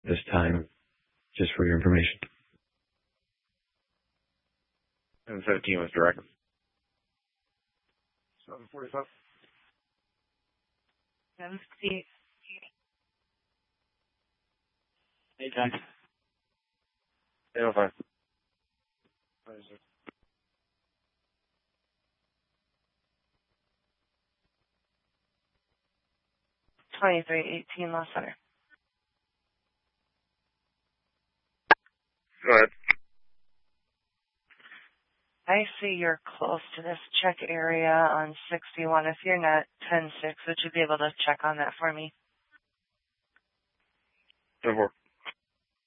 this time, just for your information. 717 was direct. 745. 750. Anytime. 805. 2318 Lost Center. Go ahead. I see you're close to this check area on 61. If you're not 10-6, would you be able to check on that for me? 10-4.